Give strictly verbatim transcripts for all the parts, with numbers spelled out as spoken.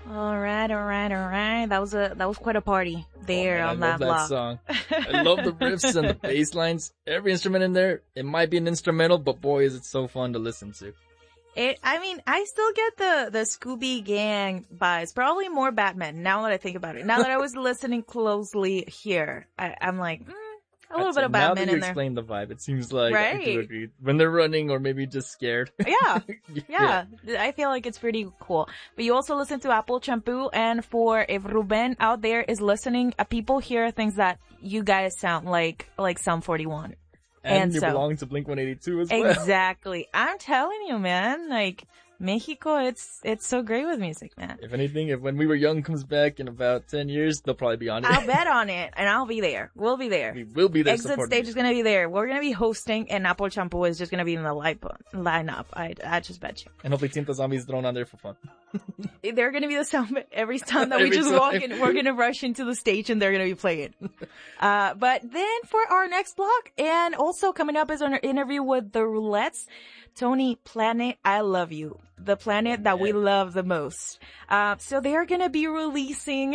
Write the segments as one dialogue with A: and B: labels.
A: All right, all right, all right. That was a that was quite a party there
B: oh, man,
A: on
B: I
A: that
B: love that
A: block.
B: song. I love the riffs and the bass lines. Every instrument in there, it might be an instrumental, but boy, is it so fun to listen to.
A: It, I mean, I still get the, the Scooby Gang vibes. Probably more Batman, now that I think about it. Now that I was listening closely here, I, I'm like, mm, a little bit of
B: now
A: Batman
B: that you
A: in there.
B: explain the vibe, it seems like I
A: Right.
B: do agree. When they're running or maybe just scared.
A: Yeah,
B: yeah.
A: yeah, I feel like it's pretty cool. But you also listen to Apple Shampoo, and for if Ruben out there is listening, uh, people hear things that you guys sound like, like Sum forty-one.
B: And,
A: And
B: you
A: so-
B: belong to Blink one eighty-two as well.
A: Exactly. I'm telling you, man, like, Mexico, it's, it's so great with music, man.
B: If anything, if When We Were Young comes back in about ten years, they'll probably be on it.
A: I'll bet on it, and I'll be there. We'll be there.
B: We will be there
A: Exit
B: supporting
A: Stage
B: you.
A: is gonna be there. We're gonna be hosting, and Apple Shampoo is just gonna be in the line- lineup. I, I just bet you.
B: And hopefully Tinta Zombie's thrown on there for fun.
A: They're gonna be the sound every time that we
B: Every
A: just
B: time.
A: walk in. We're gonna rush into the stage, and they're gonna be playing. Uh, but then for our next block, and also coming up is an interview with the Roulettes. Tony, Planet, I Love You. The planet that we love the most. Uh, so they're gonna be releasing,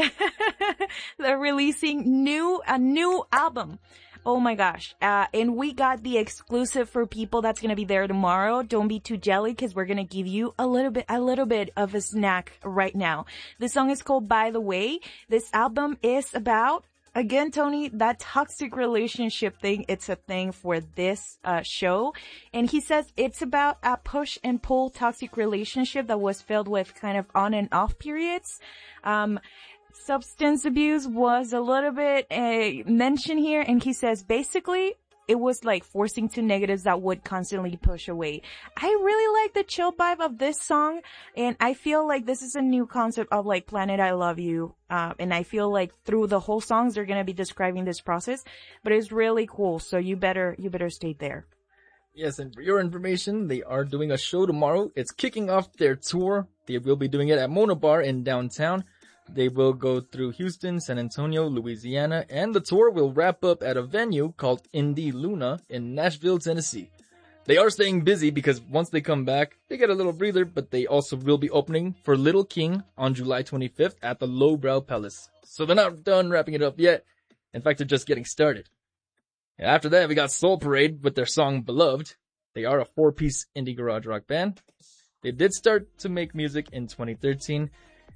A: they're releasing new, a new album. Oh my gosh. Uh, and we got the exclusive for people that's gonna be there tomorrow. Don't be too jelly, cause we're gonna give you a little bit, a little bit of a snack right now. The song is called By the Way. This album is about, again, Tony, that toxic relationship thing, it's a thing for this uh show. And he says it's about a push and pull toxic relationship that was filled with kind of on and off periods. Um, substance abuse was a little bit uh, mentioned here, and he says basically it was like forcing two negatives that would constantly push away. I really like the chill vibe of this song, and I feel like this is a new concept of like Planet I Love You. Uh, and I feel like through the whole songs, they're gonna be describing this process, but it's really cool. So you better, you better stay there.
B: Yes, and for your information, they are doing a show tomorrow. It's kicking off their tour. They will be doing it at Mona Bar in downtown. They will go through Houston, San Antonio, Louisiana, and the tour will wrap up at a venue called Indie Luna in Nashville, Tennessee. They are staying busy because once they come back, they get a little breather, but they also will be opening for Little King on July twenty-fifth at the Lowbrow Palace. So they're not done wrapping it up yet. In fact, they're just getting started. And after that, we got Soul Parade with their song Beloved. They are a four-piece indie garage rock band. They did start to make music in twenty thirteen.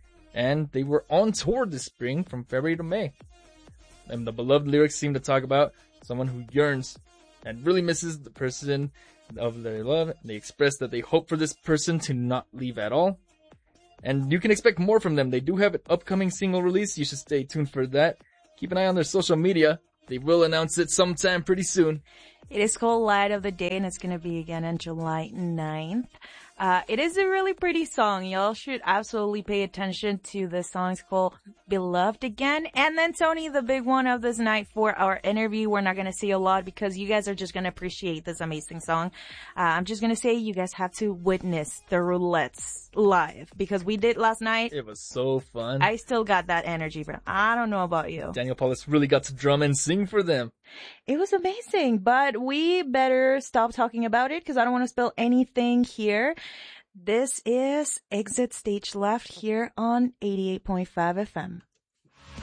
B: And they were on tour this spring from February to May. And the Beloved lyrics seem to talk about someone who yearns and really misses the person of their love. They express that they hope for this person to not leave at all. And you can expect more from them. They do have an upcoming single release. You should stay tuned for that. Keep an eye on their social media. They will announce it sometime pretty soon.
A: It is called Light of the Day, and it's going to be again on July ninth. Uh, it is a really pretty song. Y'all should absolutely pay attention to the song. It's called Beloved again. And then Tony, the big one of this night for our interview. We're not going to say a lot because you guys are just going to appreciate this amazing song. Uh, I'm just going to say you guys have to witness the Roulettes live because we did last night.
B: It was so fun.
A: I still got that energy, but I don't know about you.
B: Daniel Paulus really got to drum and sing for them.
A: It was amazing, but we better stop talking about it because I don't want to spill anything here. This is Exit Stage Left here on eighty-eight point five F M.